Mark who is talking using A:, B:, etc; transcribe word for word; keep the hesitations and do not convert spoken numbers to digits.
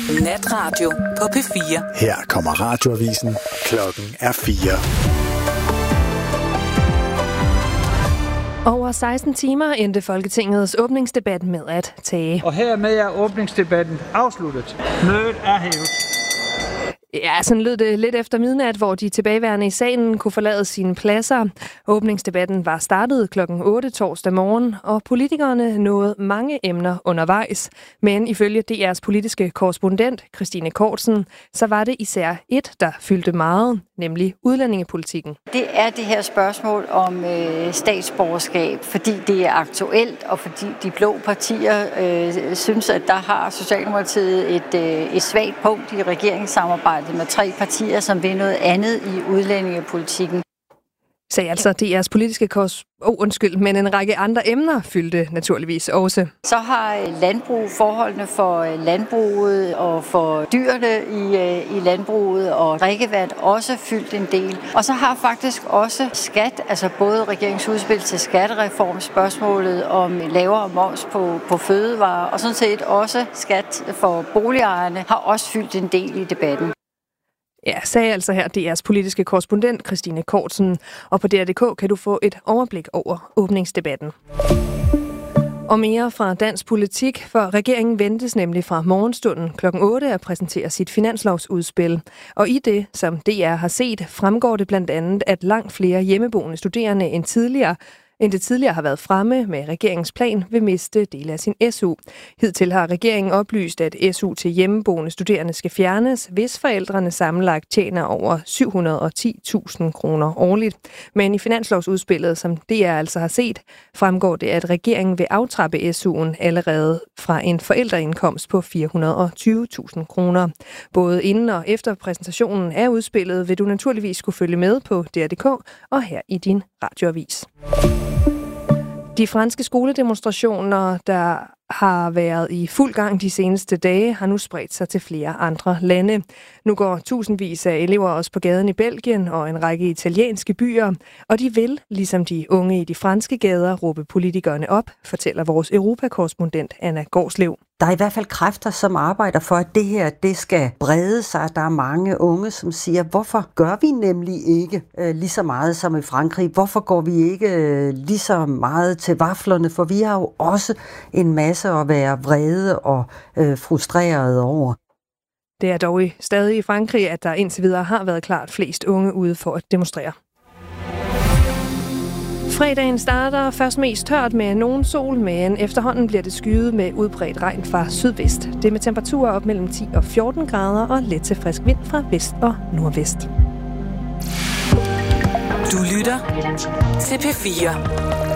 A: Natradio på P fire.
B: Her kommer radioavisen. Klokken er fire.
C: Over seksten timer endte Folketingets åbningsdebat med at tage.
D: Og hermed er åbningsdebatten afsluttet. Mødet er hævet.
C: Ja, sådan lød det lidt efter midnat, hvor de tilbageværende i salen kunne forlade sine pladser. Åbningsdebatten var startet klokken otte torsdag morgen, og politikerne nåede mange emner undervejs. Men ifølge D R's politiske korrespondent, Christine Kortsen, så var det især et, der fyldte meget, nemlig udlændingepolitikken.
E: Det er det her spørgsmål om øh, statsborgerskab, fordi det er aktuelt, og fordi de blå partier øh, synes, at der har Socialdemokratiet et, øh, et svagt punkt i regeringssamarbejdet med tre partier, som vil noget andet i udlændingepolitikken.
C: Sagde altså D R's politiske kors... Oh, undskyld, men en række andre emner fyldte naturligvis også.
E: Så har landbrug, forholdene for landbruget og for dyrene i, i landbruget og drikkevand også fyldt en del. Og så har faktisk også skat, altså både regeringsudspil til skattereform, spørgsmålet om lavere moms på, på fødevarer, og sådan set også skat for boligejerne, har også fyldt en del i debatten.
C: Ja, sagde altså her D R's politiske korrespondent Christine Kortsen. Og på D R punktum d k kan du få et overblik over åbningsdebatten. Og mere fra dansk politik, for regeringen ventes nemlig fra morgenstunden klokken otte at præsentere sit finanslovsudspil. Og i det, som D R har set, fremgår det blandt andet, at langt flere hjemmeboende studerende end tidligere end det tidligere har været fremme med regeringens plan, vil miste dele af sin S U. Hidtil har regeringen oplyst, at S U til hjemmeboende studerende skal fjernes, hvis forældrene sammenlagt tjener over syv hundrede og ti tusind kroner årligt. Men i finanslovsudspillet, som D R altså har set, fremgår det, at regeringen vil aftrappe S U'en allerede fra en forældreindkomst på fire hundrede og tyve tusind kroner. Både inden og efter præsentationen af udspillet vil du naturligvis skulle følge med på D R punktum d k og her i din radioavis. De franske skoledemonstrationer, der har været i fuld gang de seneste dage, har nu spredt sig til flere andre lande. Nu går tusindvis af elever også på gaden i Belgien og en række italienske byer, og de vil, ligesom de unge i de franske gader, råbe politikerne op, fortæller vores europakorrespondent Anna Gårdslev.
F: Der er i hvert fald kræfter, som arbejder for, at det her det skal brede sig. Der er mange unge, som siger, hvorfor gør vi nemlig ikke øh, lige så meget som i Frankrig? Hvorfor går vi ikke øh, lige så meget til vaflerne? For vi har jo også en masse at være vrede og øh, frustrerede over.
C: Det er dog stadig i Frankrig, at der indtil videre har været klart flest unge ude for at demonstrere. Fredagen starter først mest tørt med nogen sol, men efterhånden bliver det skyet med udbredt regn fra sydvest. Det er med temperaturer op mellem ti og fjorten grader og let til frisk vind fra vest og nordvest.
A: Du lytter til P fire.